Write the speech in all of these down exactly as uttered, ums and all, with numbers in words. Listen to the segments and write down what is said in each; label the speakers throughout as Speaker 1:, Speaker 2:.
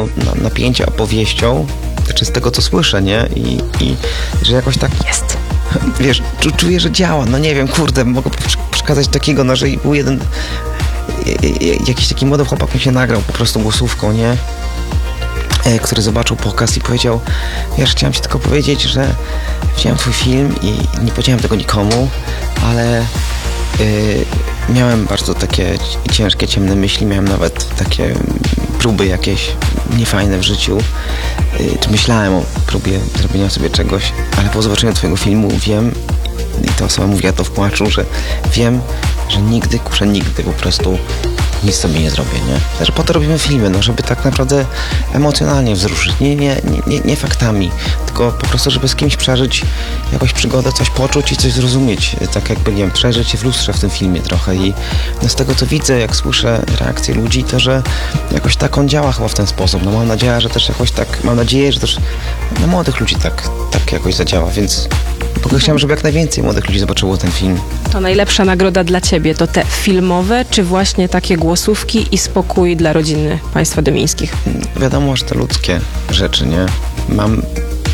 Speaker 1: fajną napięcia opowieścią, znaczy z tego, co słyszę, nie? I, i że jakoś tak jest. Wiesz, czuję, że działa. No nie wiem, kurde, mogę przekazać takiego, no, że był jeden jakiś taki młody chłopak mi się nagrał po prostu głosówką, nie? Który zobaczył pokaz i powiedział, wiesz, chciałem ci tylko powiedzieć, że widziałem twój film i nie powiedziałem tego nikomu, ale yy, miałem bardzo takie ciężkie, ciemne myśli, miałem nawet takie próby jakieś niefajne w życiu. Yy, czy myślałem o próbie zrobienia sobie czegoś, ale po zobaczeniu twojego filmu wiem, i ta osoba mówiła to w płaczu, że wiem, że nigdy, kurczę, nigdy po prostu nic sobie nie zrobię, nie? Że po to robimy filmy, no, żeby tak naprawdę emocjonalnie wzruszyć, nie, nie, nie, nie faktami, tylko po prostu, żeby z kimś przeżyć jakąś przygodę, coś poczuć i coś zrozumieć, tak jakby, nie wiem, przeżyć się w lustrze w tym filmie trochę i no, z tego, co widzę, jak słyszę reakcje ludzi, to, że jakoś tak on działa chyba w ten sposób, no mam nadzieję, że też jakoś tak, mam nadzieję, że też na młodych ludzi tak, tak jakoś zadziała, więc w ogóle chciałem, żeby jak najwięcej młodych ludzi zobaczyło ten film.
Speaker 2: To najlepsza nagroda dla ciebie to te filmowe, czy właśnie takie głosówki i spokój dla rodziny państwa Dymińskich?
Speaker 1: Wiadomo, że te ludzkie rzeczy, nie? Mam...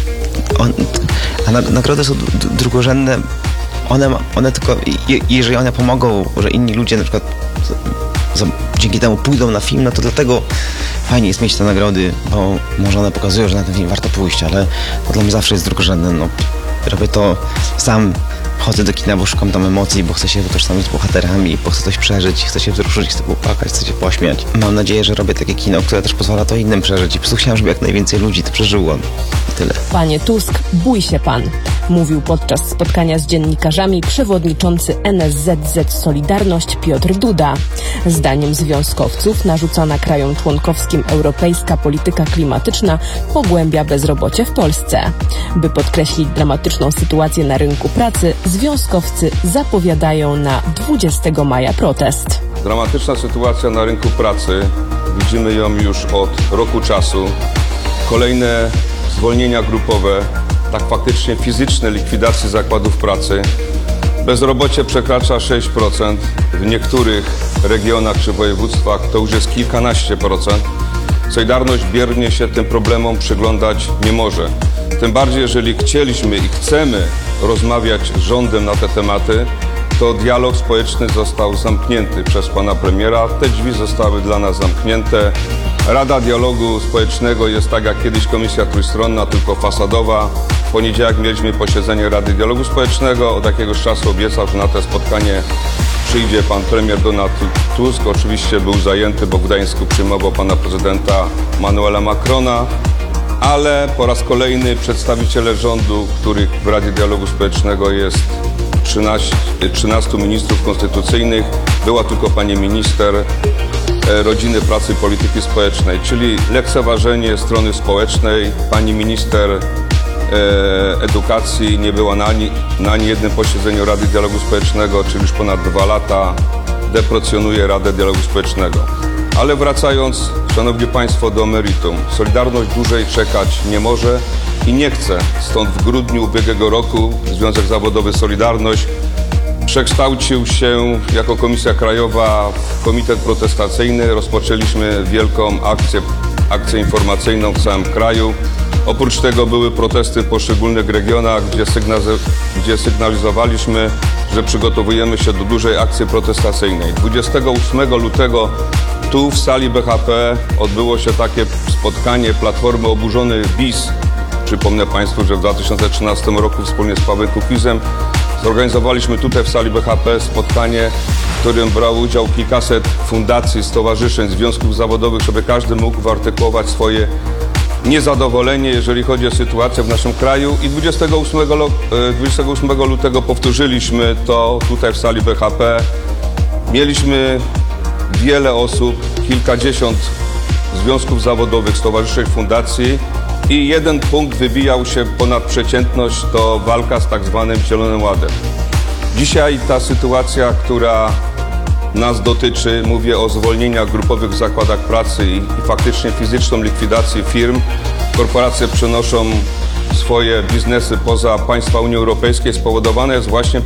Speaker 1: On, a na, nagrody są d- d- drugorzędne. One, one tylko... Je, jeżeli one pomogą, że inni ludzie na przykład z, z, dzięki temu pójdą na film, no to dlatego fajnie jest mieć te nagrody, bo może one pokazują, że na ten film warto pójść, ale to dla mnie zawsze jest drugorzędne, no. Robię to sam, chodzę do kina, bo szukam tam emocji, bo chcę się utożsamić z bohaterami, bo chcę coś przeżyć, chcę się wzruszyć, chcę popłakać, chcę się pośmiać. Mam nadzieję, że robię takie kino, które też pozwala to innym przeżyć i po prostu chciałem, żeby jak najwięcej ludzi to przeżyło. Tyle.
Speaker 3: Panie Tusk, bój się pan, mówił podczas spotkania z dziennikarzami przewodniczący N S Z Z Solidarność Piotr Duda. Zdaniem związkowców narzucona krajom członkowskim europejska polityka klimatyczna pogłębia bezrobocie w Polsce. By podkreślić dramatyczną sytuację na rynku pracy, związkowcy zapowiadają na dwudziestego maja protest.
Speaker 4: Dramatyczna sytuacja na rynku pracy, widzimy ją już od roku czasu. Kolejne zwolnienia grupowe, tak faktycznie fizyczne likwidacje zakładów pracy. Bezrobocie przekracza sześć procent, w niektórych regionach czy województwach to już jest kilkanaście procent. Solidarność biernie się tym problemom przyglądać nie może. Tym bardziej, jeżeli chcieliśmy i chcemy rozmawiać z rządem na te tematy, to dialog społeczny został zamknięty przez pana premiera. Te drzwi zostały dla nas zamknięte. Rada Dialogu Społecznego jest tak jak kiedyś Komisja Trójstronna, tylko fasadowa. W poniedziałek mieliśmy posiedzenie Rady Dialogu Społecznego. Od jakiegoś czasu obiecał, że na to spotkanie przyjdzie pan premier Donald Tusk. Oczywiście był zajęty, bo w Gdańsku przyjmował pana prezydenta Manuela Macrona. Ale po raz kolejny przedstawiciele rządu, których w Radzie Dialogu Społecznego jest trzynastu ministrów konstytucyjnych, była tylko pani minister Rodziny, Pracy i Polityki Społecznej, czyli lekceważenie strony społecznej. Pani minister Edukacji nie była na ani, na ani jednym posiedzeniu Rady Dialogu Społecznego, czyli już ponad dwa lata deprecjonuje Radę Dialogu Społecznego. Ale wracając, szanowni państwo, do meritum. Solidarność dłużej czekać nie może i nie chce. Stąd w grudniu ubiegłego roku Związek Zawodowy Solidarność przekształcił się jako Komisja Krajowa w Komitet Protestacyjny. Rozpoczęliśmy wielką akcję, akcję informacyjną w całym kraju. Oprócz tego były protesty w poszczególnych regionach, gdzie, sygnaliz- gdzie sygnalizowaliśmy, że przygotowujemy się do dużej akcji protestacyjnej. dwudziestego ósmego lutego tu w sali B H P odbyło się takie spotkanie Platformy Oburzony BiS. Przypomnę państwu, że w dwa tysiące trzynastym roku wspólnie z Pawłem Kukizem zorganizowaliśmy tutaj w sali B H P spotkanie, w którym brało udział kilkaset fundacji, stowarzyszeń, związków zawodowych, żeby każdy mógł wyartykułować swoje niezadowolenie, jeżeli chodzi o sytuację w naszym kraju. I dwudziestego ósmego lutego powtórzyliśmy to tutaj w sali B H P. Mieliśmy wiele osób, kilkadziesiąt związków zawodowych, stowarzyszeń, fundacji i jeden punkt wybijał się ponad przeciętność, to walka z tak zwanym Zielonym Ładem. Dzisiaj ta sytuacja, która nas dotyczy, mówię o zwolnieniach grupowych w zakładach pracy i, i faktycznie fizyczną likwidacji firm. Korporacje przenoszą swoje biznesy poza państwa Unii Europejskiej, spowodowane jest właśnie